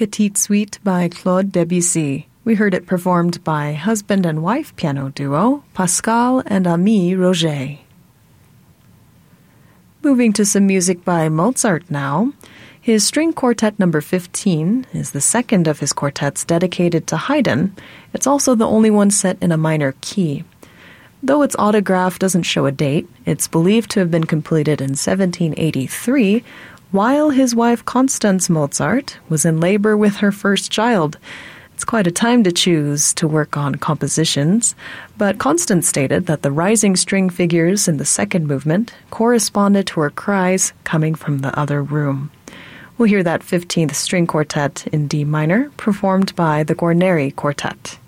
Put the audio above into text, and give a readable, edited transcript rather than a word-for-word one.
Petite Suite by Claude Debussy. We heard it performed by husband and wife piano duo Pascal and Ami Roger. Moving to some music by Mozart now. His String Quartet No. 15 is the second of his quartets dedicated to Haydn. It's also the only one set in a minor key. Though its autograph doesn't show a date, it's believed to have been completed in 1783, while his wife Constance Mozart was in labor with her first child. It's quite a time to choose to work on compositions, but Constance stated that the rising string figures in the second movement corresponded to her cries coming from the other room. We'll hear that 15th String Quartet in D minor, performed by the Guarneri Quartet.